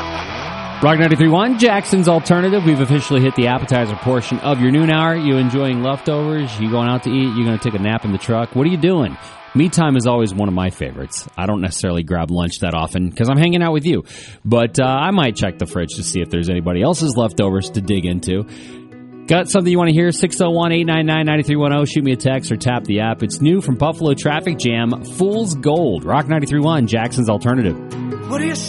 Rock 93.1, Jackson's Alternative. We've officially hit the appetizer portion of your noon hour. You enjoying leftovers? You going out to eat? You going to take a nap in the truck? What are you doing? Me time is always one of my favorites. I don't necessarily grab lunch that often because I'm hanging out with you. But I might check the fridge to see if there's anybody else's leftovers to dig into. Got something you want to hear? 601-899-9310. Shoot me a text or tap the app. It's new from Buffalo Traffic Jam, Fool's Gold. Rock 93.1, Jackson's Alternative. What do you say?